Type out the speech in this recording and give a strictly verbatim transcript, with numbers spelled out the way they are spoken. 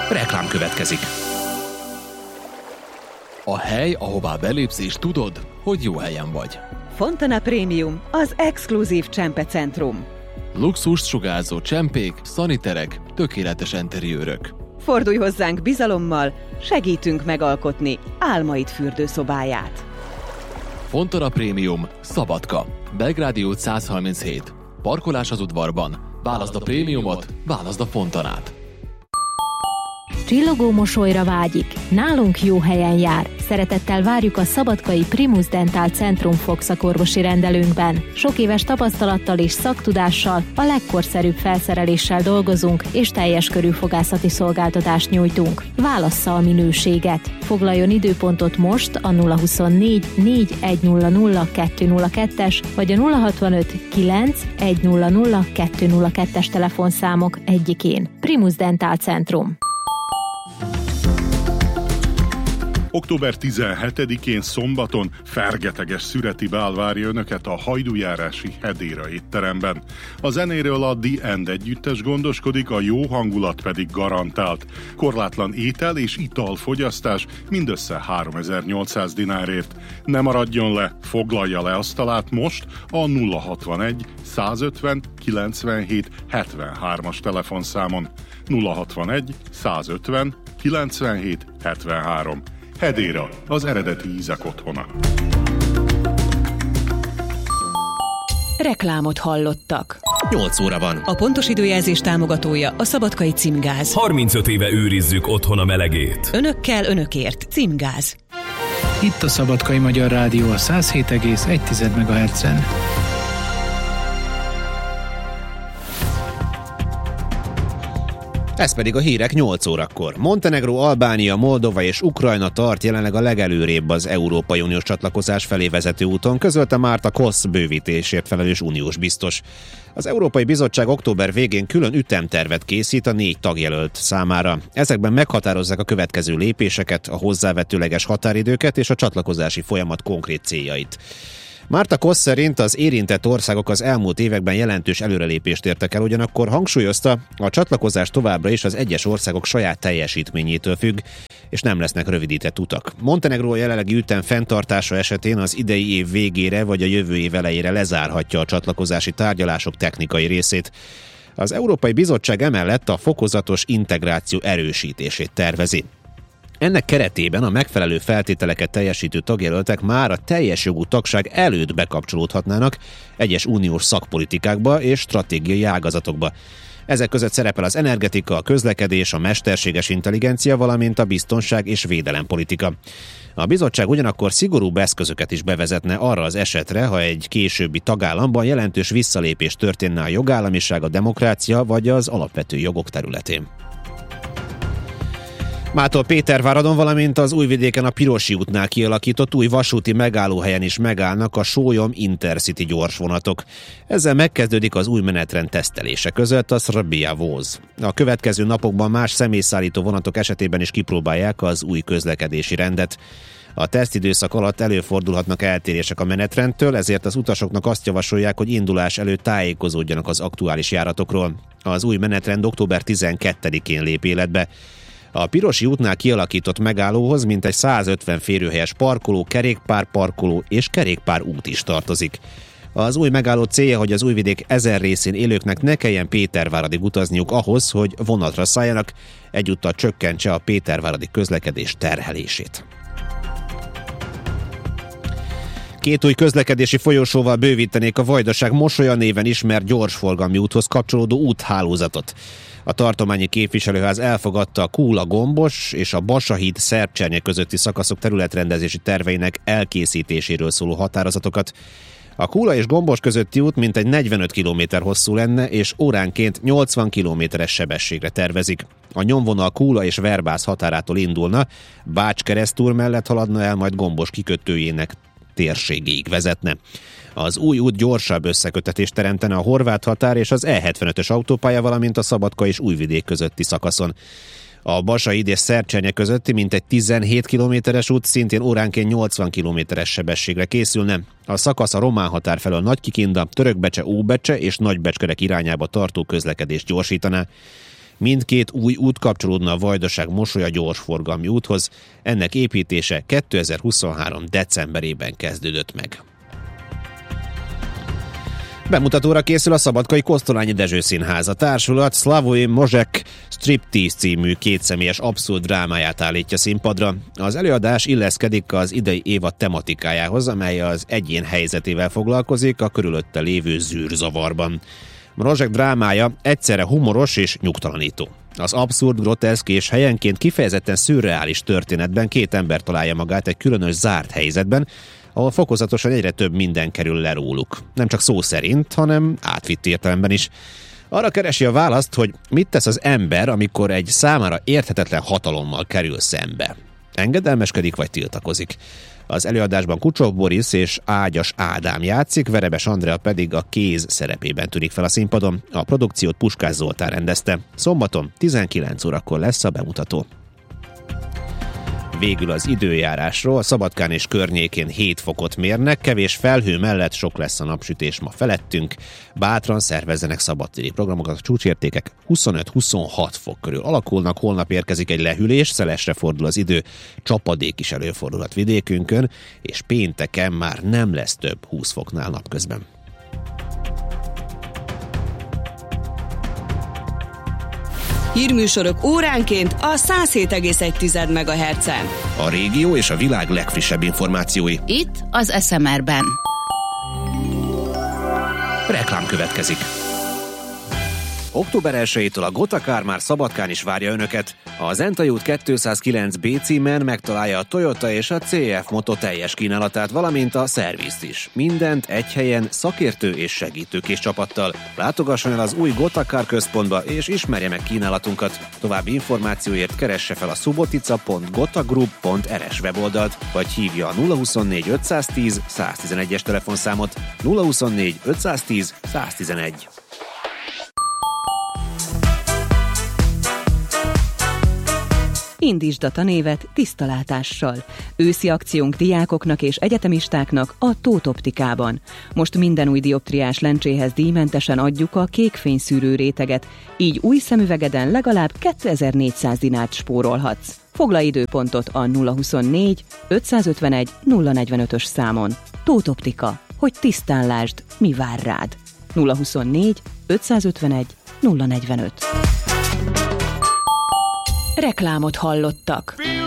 Reklám következik. A hely, ahová belépsz és tudod, hogy jó helyen vagy. Fontana Premium, az exkluzív csempecentrum. Luxust sugárzó csempék, szaniterek, tökéletes enteriőrök. Fordulj hozzánk bizalommal, segítünk megalkotni álmaid fürdőszobáját. Fontana Premium, Szabadka, Belgrádi út száz harminchét. Parkolás az udvarban. Válaszd a prémiumot, válaszd a Fontanát. Csillogó mosolyra vágyik. Nálunk jó helyen jár. Szeretettel várjuk a szabadkai Primus Dental Centrum fogszakorvosi rendelőnkben. Sok éves tapasztalattal és szaktudással, a legkorszerűbb felszereléssel dolgozunk, és teljes körű fogászati szolgáltatást nyújtunk. Válassza a minőséget. Foglaljon időpontot most a nulla huszonnégy négy egy nulla nulla kettő nulla kettes vagy a nulla hatvanöt kilenc egy nulla nulla kettő nulla kettes telefonszámok egyikén. Primus Dental Centrum. október tizenhetedikén szombaton fergeteges szüreti bál várja önöket a hajdújárási Hedéra étteremben. A zenéről a The End együttes gondoskodik, a jó hangulat pedig garantált. Korlátlan étel és italfogyasztás mindössze háromezer-nyolcszáz dinárért. Ne maradjon le, foglalja le asztalát most a nulla hatvanegy százötven kilencvenhét hetvenhármas telefonszámon. nulla hatvanegy százötven kilencvenhét hetvenhárom. Hedéra, az eredeti ízek otthona. Reklámot hallottak. nyolc óra van. A pontos időjelzés támogatója a Szabadkai Címgáz. harmincöt éve őrizzük otthon a melegét. Önökkel, önökért. Címgáz. Itt a Szabadkai Magyar Rádió a száz hét egész egy megahertzen. Ez pedig a hírek nyolc órakor. Montenegró, Albánia, Moldova és Ukrajna tart jelenleg a legelőrébb az Európai Uniós csatlakozás felé vezető úton, közölte Márta Kosz bővítésért felelős uniós biztos. Az Európai Bizottság október végén külön ütemtervet készít a négy tagjelölt számára. Ezekben meghatározzák a következő lépéseket, a hozzávetőleges határidőket és a csatlakozási folyamat konkrét céljait. Márta Kosz szerint az érintett országok az elmúlt években jelentős előrelépést értek el, ugyanakkor hangsúlyozta, a csatlakozás továbbra is az egyes országok saját teljesítményétől függ, és nem lesznek rövidített utak. Montenegró jelenlegi ütem fenntartása esetén az idei év végére vagy a jövő év elejére lezárhatja a csatlakozási tárgyalások technikai részét. Az Európai Bizottság emellett a fokozatos integráció erősítését tervezi. Ennek keretében a megfelelő feltételeket teljesítő tagjelöltek már a teljes jogú tagság előtt bekapcsolódhatnának egyes uniós szakpolitikákba és stratégiai ágazatokba. Ezek között szerepel az energetika, a közlekedés, a mesterséges intelligencia, valamint a biztonság és védelempolitika. A bizottság ugyanakkor szigorúbb eszközöket is bevezetne arra az esetre, ha egy későbbi tagállamban jelentős visszalépés történne a jogállamiság, a demokrácia vagy az alapvető jogok területén. Mától Péterváradon, valamint az Újvidéken a Pirosi útnál kialakított új vasúti megállóhelyen is megállnak a Sólyom Intercity gyorsvonatok. Ezzel megkezdődik az új menetrend tesztelése, között a Srbija Voz. A következő napokban más személyszállító vonatok esetében is kipróbálják az új közlekedési rendet. A tesztidőszak alatt előfordulhatnak eltérések a menetrendtől, ezért az utasoknak azt javasolják, hogy indulás előtt tájékozódjanak az aktuális járatokról. Az új menetrend október tizenkettedikén lép életbe. A Pirosi útnál kialakított megállóhoz mintegy százötven férőhelyes parkoló, kerékpárparkoló és kerékpárút is tartozik. Az új megálló célja, hogy az Újvidék ezer részén élőknek ne kelljen Péterváradig utazniuk ahhoz, hogy vonatra szálljanak, egyúttal csökkentse a péterváradi közlekedés terhelését. Két új közlekedési folyosóval bővítenék a Vajdaság Mosolya néven ismert gyorsforgalmi úthoz kapcsolódó úthálózatot. A tartományi képviselőház elfogadta a Kúla-Gombos és a Basahíd Szerbcsernye közötti szakaszok területrendezési terveinek elkészítéséről szóló határozatokat. A Kúla és Gombos közötti út mintegy negyvenöt kilométer hosszú lenne, és óránként nyolcvan kilométeres sebességre tervezik. A nyomvonal Kúla és Verbász határától indulna, Bács-Keresztúr mellett haladna el, majd Gombos kikötőjének térségéig vezetne. Az új út gyorsabb összekötetést teremtene a horvát határ és az E hetvenötös autópálya, valamint a Szabadka és Újvidék közötti szakaszon. A Basahíd és Szerbcsernye közötti mintegy tizenhét kilométeres út szintén óránként nyolcvan kilométeres sebességre készülne. A szakasz a román határ felől Nagykikinda, Törökbecse, Óbecse és Nagybecskerek irányába tartó közlekedést gyorsítaná. Mindkét új út kapcsolódna a Vajdaság-Mosolya gyorsforgalmi úthoz, ennek építése kétezer-huszonhárom decemberében kezdődött meg. Bemutatóra készül a szabadkai Kosztolányi Dezső Színház. A társulat Slavoj Mozek Striptease című kétszemélyes abszurd drámáját állítja színpadra. Az előadás illeszkedik az idei évad tematikájához, amely az egyén helyzetével foglalkozik a körülötte lévő zűrzavarban. Mozek drámája egyszerre humoros és nyugtalanító. Az abszurd, groteszk és helyenként kifejezetten szürreális történetben két ember találja magát egy különös zárt helyzetben, ahol fokozatosan egyre több minden kerül le róluk. Nem csak szó szerint, hanem átvitt értelemben is. Arra keresi a választ, hogy mit tesz az ember, amikor egy számára érthetetlen hatalommal kerül szembe. Engedelmeskedik vagy tiltakozik. Az előadásban Kucsov Boris és Ágyas Ádám játszik, Verebes Andrea pedig a kéz szerepében tűnik fel a színpadon. A produkciót Puskás Zoltán rendezte. Szombaton tizenkilenc órakor lesz a bemutató. Végül az időjárásról. Szabadkán és környékén hét fokot mérnek, kevés felhő mellett sok lesz a napsütés ma felettünk. Bátran szervezzenek szabadtéri programokat, a csúcsértékek huszonöt-huszonhat fok körül alakulnak, holnap érkezik egy lehűlés, szelesre fordul az idő, csapadék is előfordulhat vidékünkön, és pénteken már nem lesz több húsz foknál napközben. Hírműsorok óránként a száz hét egész egy megahertzen. A régió és a világ legfrissebb információi. Itt az es em er-ben. Reklám következik. október elsejétől a Gotakár már Szabadkán is várja Önöket. A Zentai út kétszázkilenc bé címen megtalálja a Toyota és a cé ef Moto teljes kínálatát, valamint a szervizt is. Mindent egy helyen szakértő és segítőkész csapattal. Látogasson el az új Gotakár központba és ismerje meg kínálatunkat. További információért keresse fel a subotica pont gotagroup pont er es weboldalt, vagy hívja a nulla huszonnégy ötszáztíz száztizenegyes telefonszámot. nulla huszonnégy ötszáztíz száztizenegy. Indítsd a tanévet tiszta látással. Őszi akciónk diákoknak és egyetemistáknak a Tóth Optikában. Most minden új dioptriás lencséhez díjmentesen adjuk a kékfényszűrő réteget, így új szemüvegeden legalább kétezer-négyszáz dinárt spórolhatsz. Foglalj időpontot a nulla huszonnégy ötszázötvenegy nulla negyvenötös számon. Tóth Optika, hogy tisztán lásd, mi vár rád. nulla huszonnégy ötszázötvenegy nulla negyvenöt. Reklámot hallottak.